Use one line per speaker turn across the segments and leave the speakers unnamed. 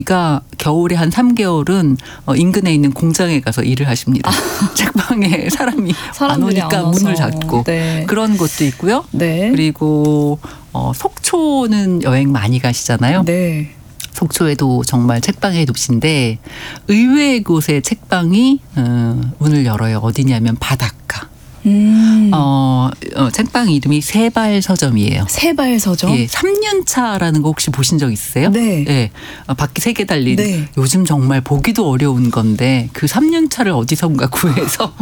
그러니까 겨울에 한 3개월은 인근에 있는 공장에 가서 일을 하십니다. 책방에 사람이 안 오니까 문을 닫고
네.
그런 곳도 있고요.
네.
그리고 속초는 여행 많이 가시잖아요.
네.
속초에도 정말 책방의 도시인데 의외의 곳에 책방이 문을 열어요. 어디냐면 바닷가. 책방 이름이 세발 서점이에요.
세발 서점?
예, 3년차라는 거 혹시 보신 적 있으세요?
네.
예, 바퀴 3개 달린
네.
요즘 정말 보기도 어려운 건데 그 3년차를 어디선가 구해서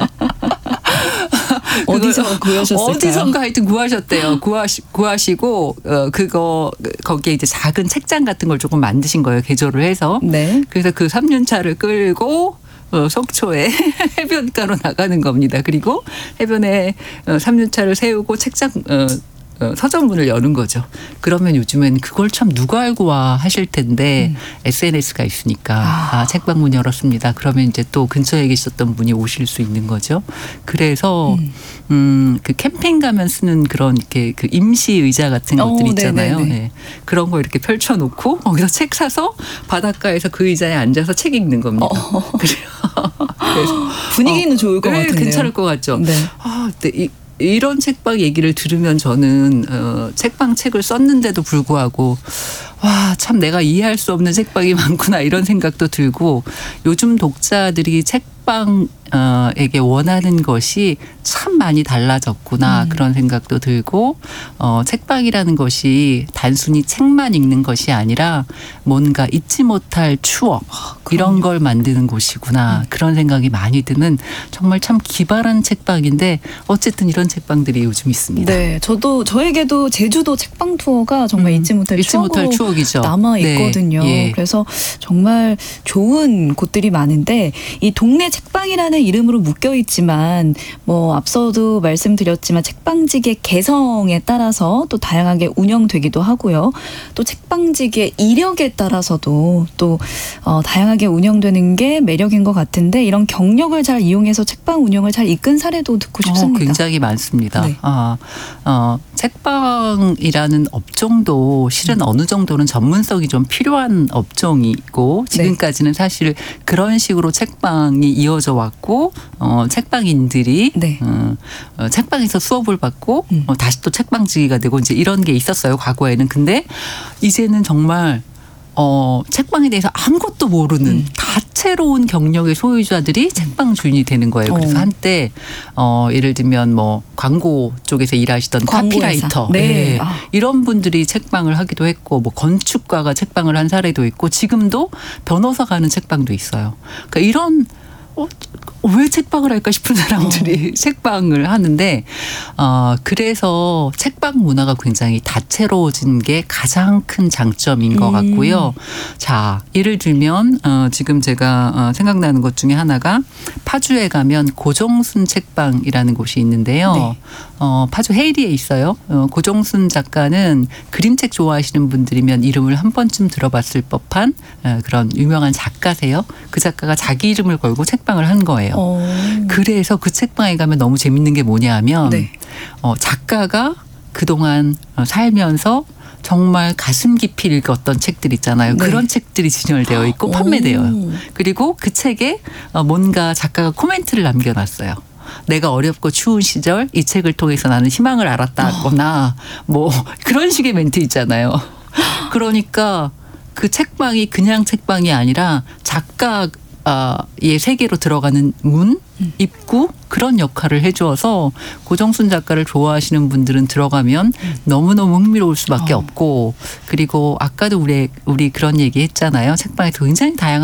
어디서 구하셨을까요?
어디선가 하여튼 구하셨대요. 구하시고 거기에 이제 작은 책장 같은 걸 조금 만드신 거예요. 개조를 해서.
네.
그래서 그 3년차를 끌고 속초에 해변가로 나가는 겁니다. 그리고 해변에 3년차를 세우고 책장 서점문을 여는 거죠. 그러면 요즘엔 그걸 참 누가 알고 와 하실 텐데 SNS가 있으니까 책방 문 열었습니다. 그러면 이제 또 근처에 계셨던 분이 오실 수 있는 거죠. 그래서 그 캠핑 가면 쓰는 그런 이렇게 그 임시 의자 같은 것들 있잖아요. 네. 그런 거 이렇게 펼쳐놓고 거기서 책 사서 바닷가에서 그 의자에 앉아서 책 읽는 겁니다. 그래서
분위기는 좋을 것 같은데요.
괜찮을 것 같죠.
네.
네. 이런 책방 얘기를 들으면 저는 책방 책을 썼는데도 불구하고 와, 참 내가 이해할 수 없는 책방이 많구나 이런 생각도 들고 요즘 독자들이 책방에게 원하는 것이 참 많이 달라졌구나 그런 생각도 들고 책방이라는 것이 단순히 책만 읽는 것이 아니라 뭔가 잊지 못할 추억 이런 걸 만드는 곳이구나 그런 생각이 많이 드는 정말 참 기발한 책방인데 어쨌든 이런 책방들이 요즘 있습니다.
네, 저에게도 제주도 책방 투어가 정말 잊지 못할 추억이죠. 남아 있거든요.
네. 예.
그래서 정말 좋은 곳들이 많은데 이 동네 책방이라는 이름으로 묶여 있지만 뭐 앞서도 말씀드렸지만 책방직의 개성에 따라서 또 다양하게 운영되기도 하고요. 또 책방직의 이력에 따라서도 또 다양하게 운영되는 게 매력인 것 같은데 이런 경력을 잘 이용해서 책방 운영을 잘 이끈 사례도 듣고 싶습니다.
굉장히 많습니다.
네.
책방이라는 업종도 실은 어느 정도는 전문성이 좀 필요한 업종이고 지금까지는 사실 그런 식으로 책방이 이어져 왔고 책방인들이
네.
책방에서 수업을 받고 다시 또 책방지기가 되고 이제 이런 게 있었어요. 과거에는. 근데 이제는 정말 책방에 대해서 아무것도 모르는 다채로운 경력의 소유자들이 책방 주인이 되는 거예요. 그래서 한때 예를 들면 뭐 광고 쪽에서 일하시던 카피라이터
네.
이런 분들이 책방을 하기도 했고 뭐 건축가가 책방을 한 사례도 있고 지금도 변호사가 하는 책방도 있어요. 그러니까 이런 왜 책방을 할까 싶은 사람들이 책방을 하는데 그래서 책방 문화가 굉장히 다채로워진 게 가장 큰 장점인 것 같고요. 자, 예를 들면 지금 제가 생각나는 것 중에 하나가 파주에 가면 고정순 책방이라는 곳이 있는데요.
네.
파주 헤이리에 있어요. 고정순 작가는 그림책 좋아하시는 분들이면 이름을 한 번쯤 들어봤을 법한 그런 유명한 작가세요. 그 작가가 자기 이름을 걸고 책방을 한 거예요. 그래서 그 책방에 가면 너무 재밌는 게 뭐냐 하면 작가가 그동안 살면서 정말 가슴 깊이 읽었던 책들 있잖아요.
네.
그런 책들이 진열되어 있고 판매되어요. 그리고 그 책에 뭔가 작가가 코멘트를 남겨놨어요. 내가 어렵고 추운 시절 이 책을 통해서 나는 희망을 알았다거나 뭐 그런 식의 멘트 있잖아요. 그러니까 그 책방이 그냥 책방이 아니라 작가의 세계로 들어가는 문, 입구 그런 역할을 해주어서 고정순 작가를 좋아하시는 분들은 들어가면 너무너무 흥미로울 수밖에 없고 그리고 아까도 우리 그런 얘기 했잖아요. 책방에서 굉장히 다양한